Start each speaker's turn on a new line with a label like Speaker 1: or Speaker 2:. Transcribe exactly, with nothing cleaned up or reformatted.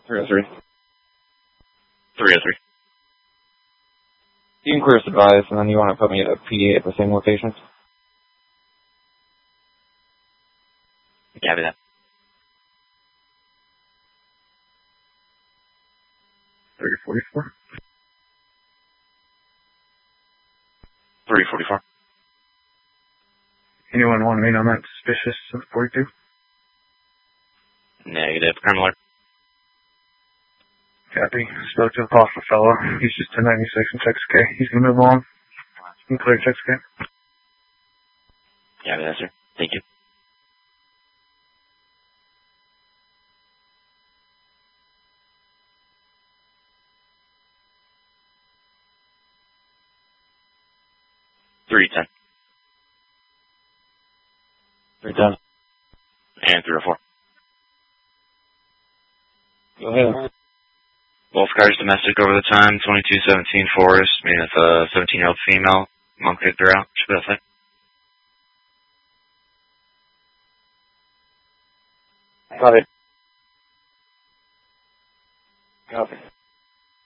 Speaker 1: three oh three.
Speaker 2: three oh three.
Speaker 1: You can clear advise, and then you want to put me at a P A at the same location?
Speaker 2: Copy that.
Speaker 3: three forty-four.
Speaker 2: three forty-four.
Speaker 3: Anyone want to meet on that suspicious forty-two?
Speaker 2: Negative. Criminal.
Speaker 3: Copy. Spoke to a possible fellow. He's just ten ninety-six and checks K. He's going to move on. You can clear checks K.
Speaker 2: Copy that, sir. Thank you. three ten.
Speaker 1: three ten.
Speaker 2: And three oh four.
Speaker 1: Go ahead.
Speaker 2: Both cars domestic over the time, twenty-two seventeen Forest, meaning it's a seventeen-year-old female. Monk kicked her out. Should be outside.
Speaker 1: Got it.